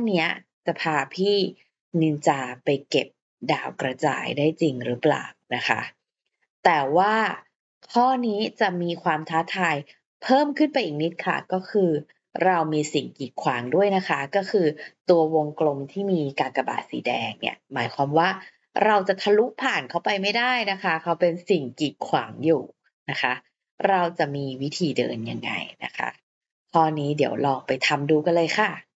เนี้ยจะพาพี่นินจาไปเก็บดาวกระจายได้จริงหรือเปล่านะคะแต่ว่าข้อนี้จะมีความท้าทายเพิ่มขึ้นไปอีกนิดค่ะก็คือเรามีสิ่งกีดขวางด้วยนะคะก็คือตัววงกลมที่มีกากบาทสีแดงเนี่ยหมายความว่าเราจะทะลุผ่านเขาไปไม่ได้นะคะเขาเป็นสิ่งกีดขวางอยู่นะคะเราจะมีวิธีเดินยังไงนะคะข้อนี้เดี๋ยวลองไปทำดูกันเลยค่ะ